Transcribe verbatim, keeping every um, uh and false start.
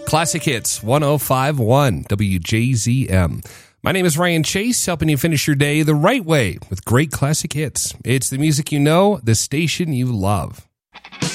Classic Hits one oh five point one W J Z M. My name is Ryan Chase, helping you finish your day the right way with great classic hits. It's the music you know, the station you love.